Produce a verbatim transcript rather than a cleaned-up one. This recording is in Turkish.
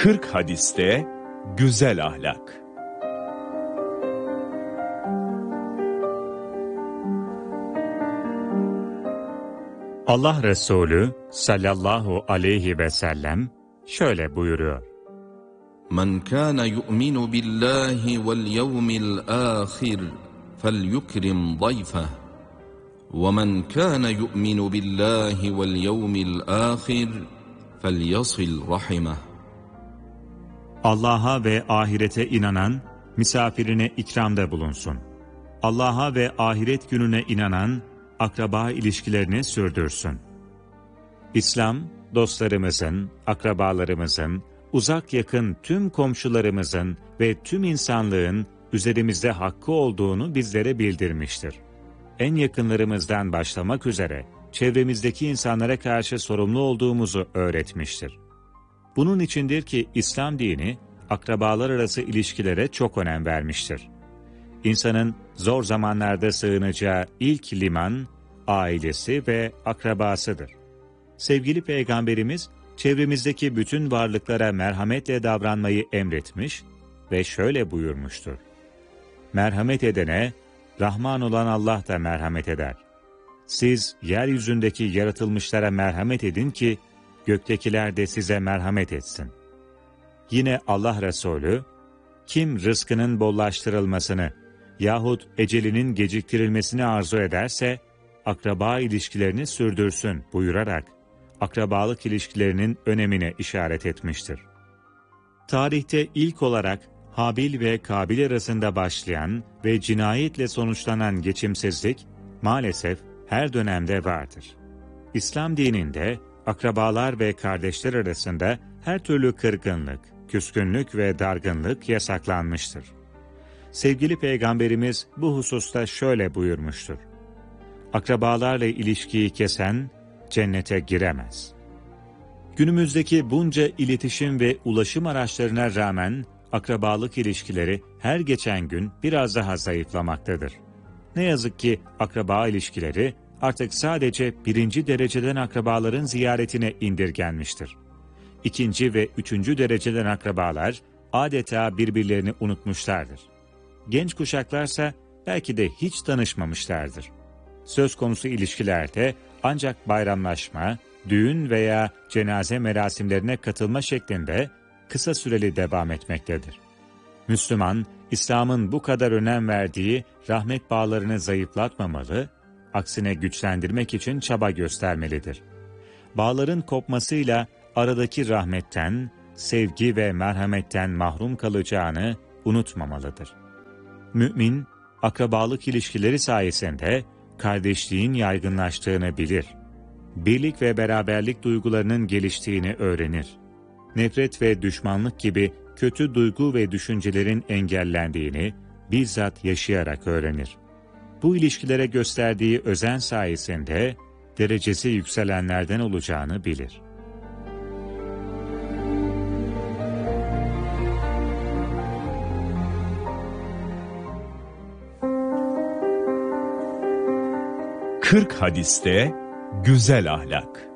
kırk hadiste güzel ahlak. Allah Resulü sallallahu aleyhi ve sellem şöyle buyuruyor: Men kana yu'minu billahi vel yevmil ahir felyukrim dayfeh ve men kana yu'minu billahi vel yevmil ahir felyasil rahimeh. Allah'a ve ahirete inanan misafirine ikramda bulunsun. Allah'a ve ahiret gününe inanan akraba ilişkilerini sürdürsün. İslam, dostlarımızın, akrabalarımızın, uzak yakın tüm komşularımızın ve tüm insanlığın üzerimizde hakkı olduğunu bizlere bildirmiştir. En yakınlarımızdan başlamak üzere çevremizdeki insanlara karşı sorumlu olduğumuzu öğretmiştir. Bunun içindir ki İslam dini akrabalar arası ilişkilere çok önem vermiştir. İnsanın zor zamanlarda sığınacağı ilk liman, ailesi ve akrabasıdır. Sevgili Peygamberimiz, çevremizdeki bütün varlıklara merhametle davranmayı emretmiş ve şöyle buyurmuştur: Merhamet edene, Rahman olan Allah da merhamet eder. Siz yeryüzündeki yaratılmışlara merhamet edin ki, göktekiler de size merhamet etsin. Yine Allah Resulü, kim rızkının bollaştırılmasını yahut ecelinin geciktirilmesini arzu ederse, akraba ilişkilerini sürdürsün buyurarak, akrabalık ilişkilerinin önemine işaret etmiştir. Tarihte ilk olarak Habil ve Kabil arasında başlayan ve cinayetle sonuçlanan geçimsizlik, maalesef her dönemde vardır. İslam dininde, akrabalar ve kardeşler arasında her türlü kırgınlık, küskünlük ve dargınlık yasaklanmıştır. Sevgili Peygamberimiz bu hususta şöyle buyurmuştur: Akrabalarla ilişkiyi kesen cennete giremez. Günümüzdeki bunca iletişim ve ulaşım araçlarına rağmen akrabalık ilişkileri her geçen gün biraz daha zayıflamaktadır. Ne yazık ki akraba ilişkileri artık sadece birinci dereceden akrabaların ziyaretine indirgenmiştir. İkinci ve üçüncü dereceden akrabalar adeta birbirlerini unutmuşlardır. Genç kuşaklarsa belki de hiç tanışmamışlardır. Söz konusu ilişkilerde ancak bayramlaşma, düğün veya cenaze merasimlerine katılma şeklinde kısa süreli devam etmektedir. Müslüman, İslam'ın bu kadar önem verdiği rahmet bağlarını zayıflatmamalı, aksine güçlendirmek için çaba göstermelidir. Bağların kopmasıyla aradaki rahmetten, sevgi ve merhametten mahrum kalacağını unutmamalıdır. Mümin, akrabalık ilişkileri sayesinde kardeşliğin yaygınlaştığını bilir. Birlik ve beraberlik duygularının geliştiğini öğrenir. Nefret ve düşmanlık gibi kötü duygu ve düşüncelerin engellendiğini bizzat yaşayarak öğrenir. Bu ilişkilere gösterdiği özen sayesinde derecesi yükselenlerden olacağını bilir. kırk hadiste güzel ahlak.